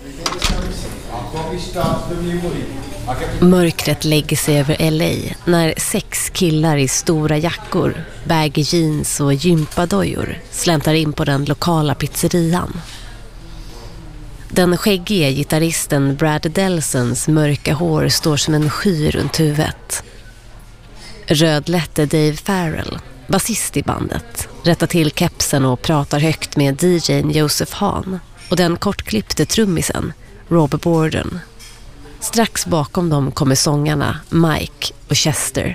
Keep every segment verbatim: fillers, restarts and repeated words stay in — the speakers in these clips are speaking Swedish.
Mörkret lägger sig över L A när sex killar i stora jackor, baggy jeans och gympadojor släntar in på den lokala pizzerian. Den skäggiga gitarristen Brad Delsons mörka hår står som en sky runt huvudet. Rödlätte Dave Farrell, basist i bandet, rättar till kepsen och pratar högt med D J:n Joseph Hahn och den kortklippte trummisen Rob Borden. Strax bakom dem kommer sångarna Mike och Chester.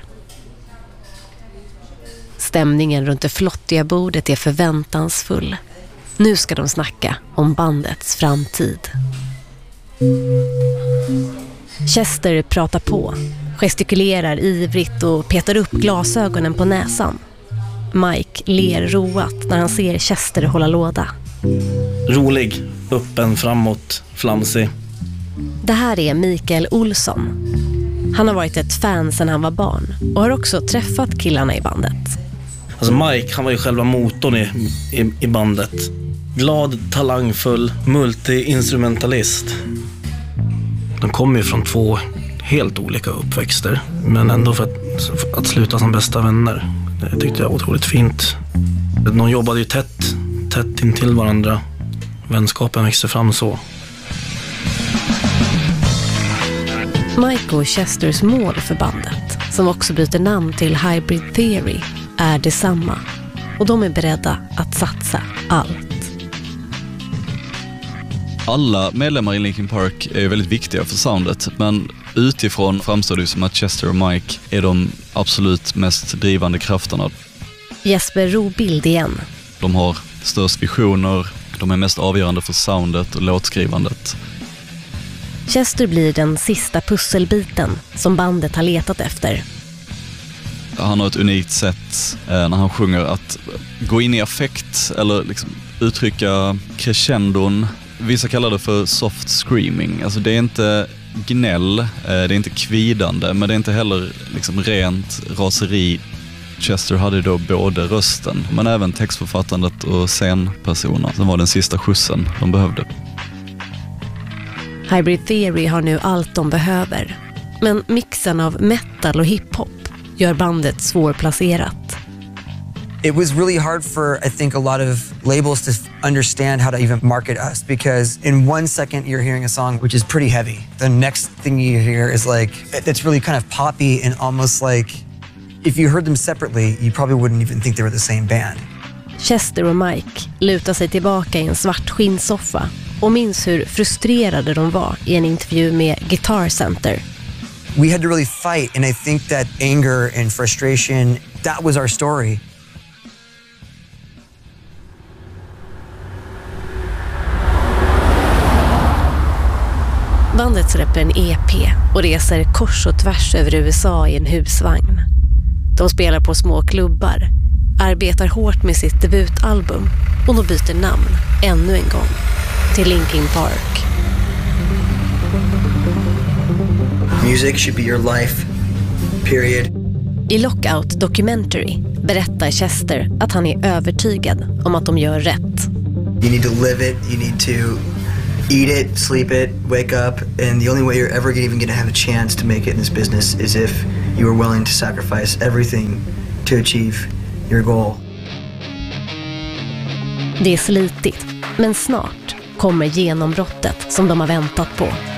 Stämningen runt det flottiga bordet är förväntansfull. Nu ska de snacka om bandets framtid. Chester pratar på, gestikulerar ivrigt och petar upp glasögonen på näsan. Mike ler roat när han ser Chester hålla låda. Rolig, öppen, framåt, flamsig. Det här är Mikael Olsson. Han har varit ett fan sedan han var barn och har också träffat killarna i bandet. Alltså Mike, han var ju själva motorn i, i, i bandet. Glad, talangfull, multi-instrumentalist. De kommer ju från två helt olika uppväxter, men ändå för att, för att sluta som bästa vänner. Det tyckte jag var otroligt fint. De jobbade ju tätt, tätt in till varandra. Vänskapen växte fram så. Mike och Chesters mål för bandet, som också byter namn till Hybrid Theory, är detsamma. Och de är beredda att satsa allt. Alla medlemmar i Linkin Park är väldigt viktiga för soundet, men utifrån framstår det som att Chester och Mike är de absolut mest drivande krafterna. Jesper Robild igen. De har störst visioner, de är mest avgörande för soundet och låtskrivandet. Chester blir den sista pusselbiten som bandet har letat efter. Han har ett unikt sätt eh, när han sjunger att gå in i affekt eller liksom uttrycka crescendon. Vissa kallar det för soft screaming. Alltså det är inte gnäll, eh, det är inte kvidande, men det är inte heller liksom rent raseri. Chester hade då både rösten men även textförfattandet och scenpersoner som var den sista skjutsen de behövde. Hybrid Theory har nu allt de behöver. Men mixen av metal och hiphop gör bandet svårplacerat. It was really hard for, I think, a lot of labels to understand how to even market us, because in one second you're hearing a song which is pretty heavy. The next thing you hear is like, that's really kind of poppy and almost like, if you heard them separately, you probably wouldn't even think they were the same band. Chester och Mike lutar sig tillbaka i en svart skinnsoffa och minns hur frustrerade de var i en intervju med Guitar Center. We had to really fight, and I think that anger and frustration, that was our story. Bandet släpper en E P och reser kors och tvärs över U S A i en husvagn. De spelar på små klubbar, arbetar hårt med sitt debutalbum och de byter namn ännu en gång till Linkin Park. Music should be your life, period. I Lockout Documentary berättar Chester att han är övertygad om att de gör rätt. You need to live it, you need to eat it, sleep it, wake up, and the only way you're ever even going to have a chance to make it in this business is if you are willing to sacrifice everything to achieve your goal. Det är slitigt, men snart kommer genombrottet som de har väntat på.